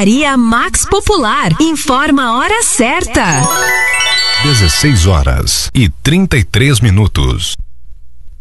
Drogaria Max Popular. Informa a hora certa. 16 horas e 33 minutos.